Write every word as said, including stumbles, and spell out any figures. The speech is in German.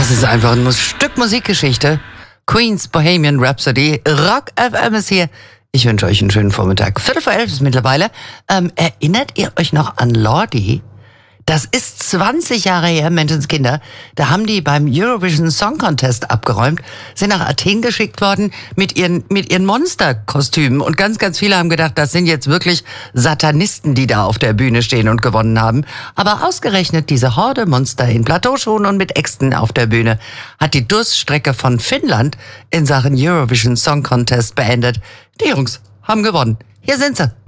Das ist einfach ein Stück Musikgeschichte. Queen's Bohemian Rhapsody. Rock F M ist hier. Ich wünsche euch einen schönen Vormittag. Viertel vor elf ist mittlerweile. Ähm, erinnert ihr euch noch an Lordi? Das ist zwanzig Jahre her, Menschenskinder. Da haben die beim Eurovision Song Contest abgeräumt, sind nach Athen geschickt worden mit ihren, mit ihren Monsterkostümen. Und ganz, ganz viele haben gedacht, das sind jetzt wirklich Satanisten, die da auf der Bühne stehen und gewonnen haben. Aber ausgerechnet diese Horde Monster in Plateauschuhen und mit Äxten auf der Bühne hat die Durststrecke von Finnland in Sachen Eurovision Song Contest beendet. Die Jungs haben gewonnen. Hier sind sie.